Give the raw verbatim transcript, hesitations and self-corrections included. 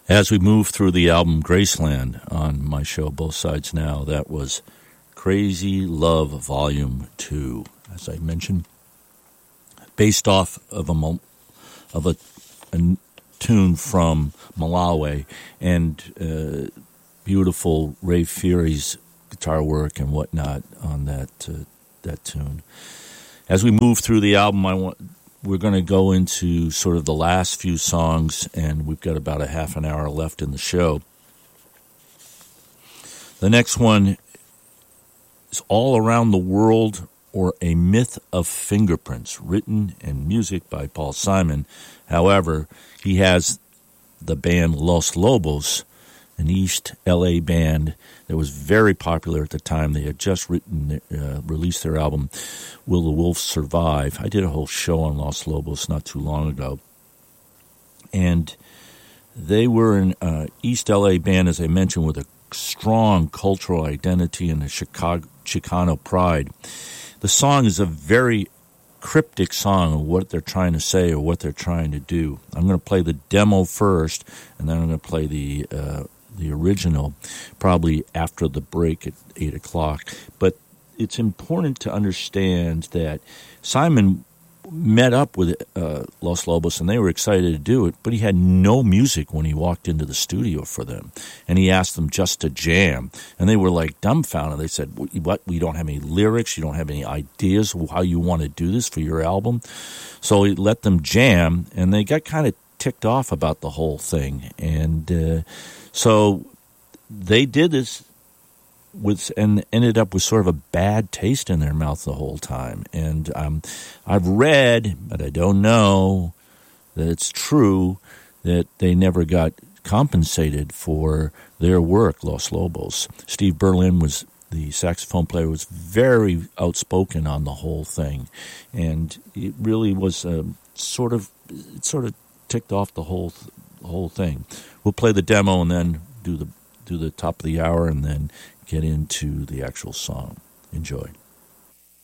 As we move through the album Graceland on my show, Both Sides Now, that was Crazy Love Volume two, as I mentioned, based off of a, of a, a tune from Malawi and uh, beautiful Ray Fury's guitar work and whatnot on that uh, that tune. As we move through the album, I want we're going to go into sort of the last few songs, and we've got about a half an hour left in the show. The next one is All Around the World, or A Myth of Fingerprints, written and music by Paul Simon. However, he has the band Los Lobos, an East L A band that was very popular at the time. They had just written, uh, released their album, Will the Wolf Survive? I did a whole show on Los Lobos not too long ago. And they were an uh, East L A band, as I mentioned, with a strong cultural identity and a Chicago, Chicano pride. The song is a very cryptic song of what they're trying to say or what they're trying to do. I'm going to play the demo first, and then I'm going to play the uh, the original probably after the break at eight o'clock. But it's important to understand that Simon met up with uh, Los Lobos, and they were excited to do it, but he had no music when he walked into the studio for them. And he asked them just to jam. And they were like dumbfounded. They said, what, we don't have any lyrics, you don't have any ideas how you want to do this for your album? So he let them jam, and they got kind of ticked off about the whole thing. And uh, so they did this with and ended up with sort of a bad taste in their mouth the whole time. And um, I've read, but I don't know that it's true, that they never got compensated for their work, Los Lobos. Steve Berlin was the saxophone player, was very outspoken on the whole thing, and it really was a sort of it sort of ticked off the whole the whole thing. We'll play the demo and then do the do the top of the hour and then get into the actual song. Enjoy.